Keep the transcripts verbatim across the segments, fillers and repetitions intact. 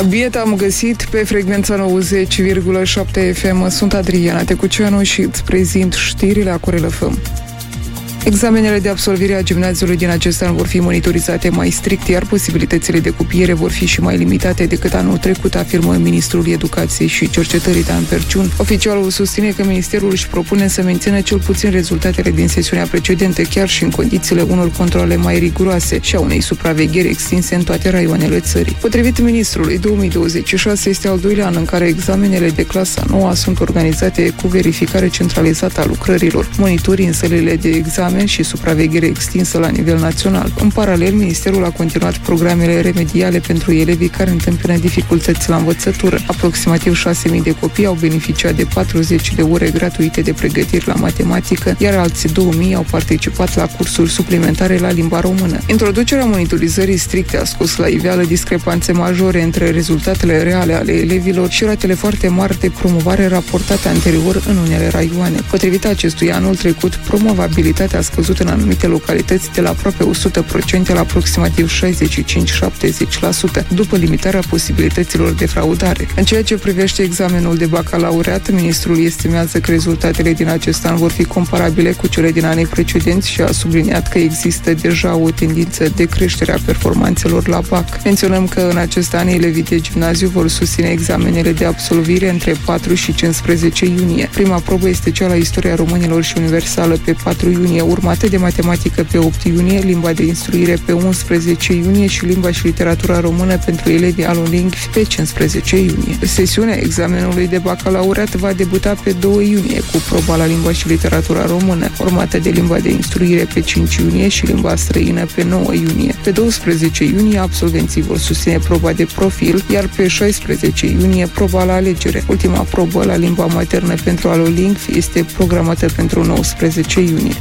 Bine am găsit pe frecvența nouăzeci virgulă șapte F M. Sunt Adriana Tecuceanu și îți prezint știrile Acorel F M. Examenele de absolvire a gimnaziului din acest an vor fi monitorizate mai strict, iar posibilitățile de cupiere vor fi și mai limitate decât anul trecut, afirmă ministrul Educației și Cercetării Dan Perciun. Oficialul susține că ministerul își propune să mențină cel puțin rezultatele din sesiunea precedentă, chiar și în condițiile unor controle mai riguroase și a unei supravegheri extinse în toate raioanele țării. Potrivit ministrului, două mii douăzeci și șase este al doilea an în care examenele de clasa nouă sunt organizate cu verificare centralizată a lucrărilor, monitorii în sălile de examen și supraveghere extinsă la nivel național. În paralel, ministerul a continuat programele remediale pentru elevii care întâmpină dificultăți la învățătură. Aproximativ șase mii de copii au beneficiat de patruzeci de ore gratuite de pregătiri la matematică, iar alții două mii au participat la cursuri suplimentare la limba română. Introducerea monitorizării stricte a scos la iveală discrepanțe majore între rezultatele reale ale elevilor și ratele foarte mari de promovare raportate anterior în unele raioane. Potrivit acestui anul trecut, promovabilitatea a scăzut în anumite localități de la aproape o sută la sută la aproximativ șaizeci și cinci - șaptezeci la sută, după limitarea posibilităților de fraudare. În ceea ce privește examenul de bacalaureat, ministrul estimează că rezultatele din acest an vor fi comparabile cu cele din anii precedenți și a subliniat că există deja o tendință de creștere a performanțelor la bac. Menționăm că în acest an elevii de gimnaziu vor susține examenele de absolvire între patru și cincisprezece iunie. Prima probă este cea la istoria românilor și universală pe patru iunie, urmate de matematică pe opt iunie, limba de instruire pe unsprezece iunie și limba și literatura română pentru elevii alolingvi pe cincisprezece iunie. Sesiunea examenului de bacalaureat va debuta pe doi iunie cu proba la limba și literatura română, urmată de limba de instruire pe cinci iunie și limba străină pe nouă iunie. Pe douăsprezece iunie absolvenții vor susține proba de profil, iar pe șaisprezece iunie proba la alegere. Ultima probă la limba maternă pentru alolingvi este programată pentru nouăsprezece iunie.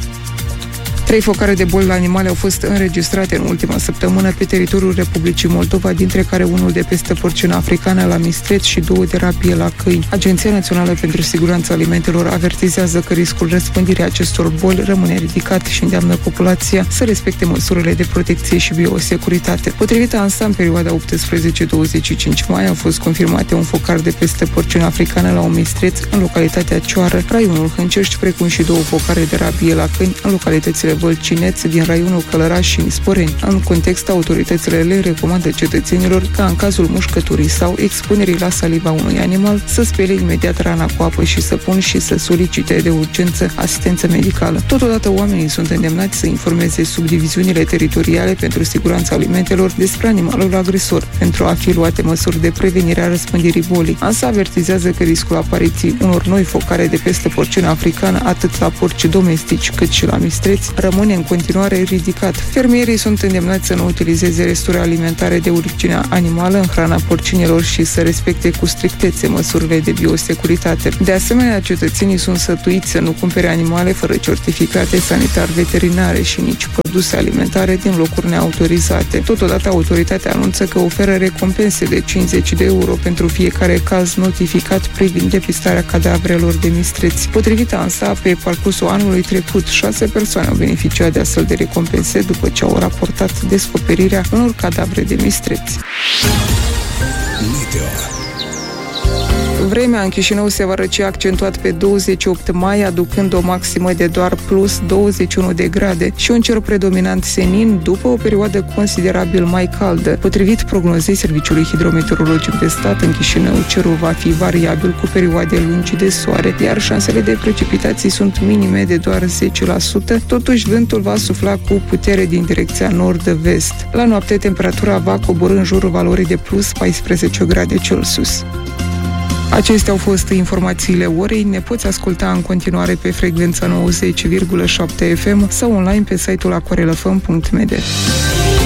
Trei focare de boli la animale au fost înregistrate în ultima săptămână pe teritoriul Republicii Moldova, dintre care unul de peste porcină africană la mistreți și două de rabie la câini. Agenția Națională pentru Siguranța Alimentelor avertizează că riscul răspândirii acestor boli rămâne ridicat și îndeamnă populația să respecte măsurile de protecție și biosecuritate. Potrivit ANSA, în perioada optsprezece - douăzeci și cinci mai au fost confirmate un focar de peste porcină africană la un mistreț în localitatea Cioară, raionul Hâncești, precum și două focare de rabie la câini în localitățile Vălcineț din raionul Călăraș și Nisporeni. În context, autoritățile le recomandă cetățenilor ca în cazul mușcăturii sau expunerii la saliva unui animal să spele imediat rana cu apă și săpun și să solicite de urgență asistență medicală. Totodată, oamenii sunt îndemnați să informeze subdiviziunile teritoriale pentru siguranța alimentelor despre animalul agresor, pentru a fi luate măsuri de prevenire a răspândirii bolii. ANSA avertizează că riscul apariției unor noi focare de peste porcină africană, atât la porci domestici cât și la mistreți, rămâne în continuare ridicat. Fermierii sunt îndemnați să nu utilizeze resturi alimentare de origine animală în hrana porcinilor și să respecte cu strictețe măsurile de biosecuritate. De asemenea, cetățenii sunt sfătuiți să nu cumpere animale fără certificate sanitar-veterinare și nici produse alimentare din locuri neautorizate. Totodată, autoritatea anunță că oferă recompense de cincizeci de euro pentru fiecare caz notificat privind depistarea cadavrelor de mistreți. Potrivit ANSA, pe parcursul anului trecut, șase persoane au beneficiat de astfel de recompense după ce au raportat descoperirea unor cadavre de mistreți. Vremea în Chișinău se va răci accentuat pe douăzeci și opt mai, aducând o maximă de doar plus douăzeci și unu de grade și un cer predominant senin după o perioadă considerabil mai caldă. Potrivit prognozei Serviciului Hidrometeorologic de Stat, în Chișinău cerul va fi variabil cu perioade lungi de soare, iar șansele de precipitații sunt minime de doar zece la sută, totuși vântul va sufla cu putere din direcția nord-vest. La noapte, temperatura va coborî în jurul valorii de plus paisprezece grade Celsius. Acestea au fost informațiile orei. Ne poți asculta în continuare pe frecvența nouăzeci virgulă șapte F M sau online pe site-ul acorel f m punct m d.